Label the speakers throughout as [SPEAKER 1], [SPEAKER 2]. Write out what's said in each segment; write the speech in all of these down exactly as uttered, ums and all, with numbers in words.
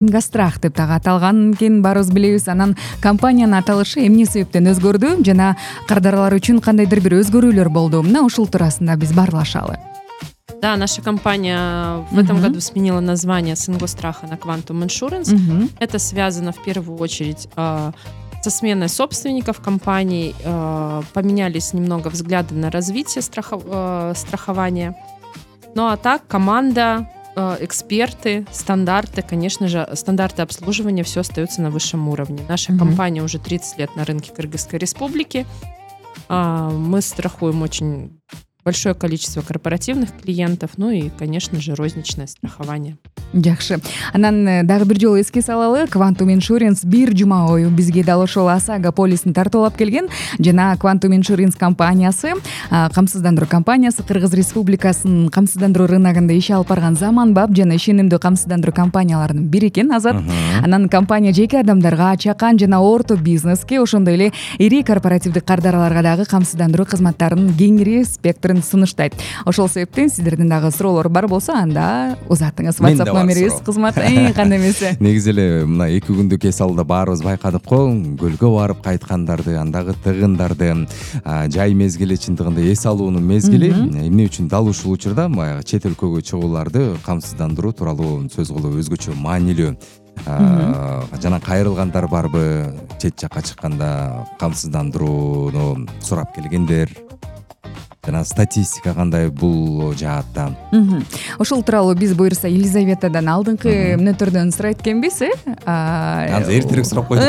[SPEAKER 1] Ингострах деп дагы аталган экен, баарыбыз билебиз. Анан компаниянын аталышы эмне себептен өзгөрдү жана кардарлар үчүн кандайдыр бир өзгөрүүлөр болду? Мына ушул туурасында биз баарлашалы.
[SPEAKER 2] Да, наша компания в этом году сменила название с Ингостраха на Quantum Insurance. Это связано в первую очередь э, со сменой собственников компаний. Э, поменялись немного взгляды на развитие страхов, э, страхования. Ну а так команда, э, эксперты, стандарты, конечно же, стандарты обслуживания, все остается на высшем уровне. Наша mm-hmm. компания уже тридцать лет на рынке Кыргызской Республики. Э, мы страхуем очень большое количество корпоративных клиентов, ну и, конечно же, розничное страхование.
[SPEAKER 1] Жакшы. Анан дагы бир жолу эске салалы, Quantum Insurance бир жума бою бизге дал ошол ОСАГО полисин тартуулап келген жана Quantum Insurance компаниясы, камсыздандыруу компаниясы Кыргыз Республикасынын камсыздандыруу рыногунда иш алып барган заманбап жана ишенимдүү камсыздандыруу компанияларынын бири экен, Азат. Анан компания жеке адамдарга, чакан жана орто бизнеске, ошондой эле ири корпоративдик кардарларга дагы камсыздандыруу кызматтарынын кеңири спектрин сунуштайт. Ошол себептен сиздердин дагы суроолор бар болсо, анда узатыңыз. WhatsApp номерибиз кызмат кандай эмесе.
[SPEAKER 3] Негизи эле мына эки күндүк эс алда баарыбыз байкадык го, көлгө барып кайткандарды, андагы тыгындарды, жай мезгили чындыгында эс алуунун мезгили. Эмне үчүн дал ушул учурда баягы чет өлкөгө чыгууларды камсыздандыруу тууралуу сөз кылуу өзгөчө маанилүү. Жана кайрылгандар барбы, чет жакка чыкканда камсыздандырууну сурап келгендер? Жана статистика кандай бул жаатта?
[SPEAKER 1] Ошол тууралуу биз буюрса Елизаветадан алдыңкы мүнөттөрдөн сурайт экенбиз, э?
[SPEAKER 3] Анан эртерээк сурап койдук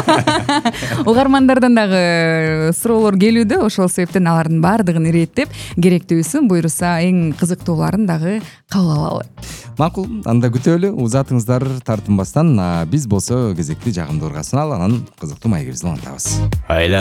[SPEAKER 3] го.
[SPEAKER 1] Угармандардан дагы суроолор келүүдө, ошол себептен алардын баардыгын иреттеп, керектүүсүн буюрса эң кызыктууларын дагы кабыл алалы.
[SPEAKER 3] Макул, анда күтөлү, узатыңыздар тартынбастан. Биз болсо кезекти жагымдуу ыргасын ал, анан кызыктуу маегибизди улантабыз.